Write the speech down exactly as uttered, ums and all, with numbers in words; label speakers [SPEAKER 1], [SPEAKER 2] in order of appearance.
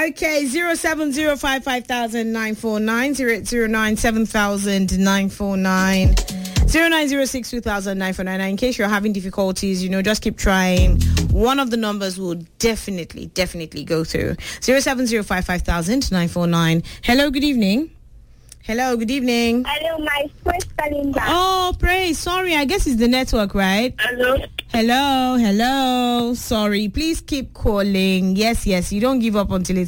[SPEAKER 1] Okay, zero seven zero five five thousand nine four nine, zero eight zero nine seven thousand nine four nine, zero nine zero six two thousand nine four nine. In case you're having difficulties, you know, just keep trying. One of the numbers will definitely, definitely go through. zero seven zero five five thousand nine four nine. Hello, good evening. Hello, good evening.
[SPEAKER 2] Hello, my first calling back.
[SPEAKER 1] Oh, praise. Sorry, I guess it's the network, right?
[SPEAKER 2] Hello.
[SPEAKER 1] Hello, hello. Sorry, please keep calling. Yes, yes, you don't give up until it's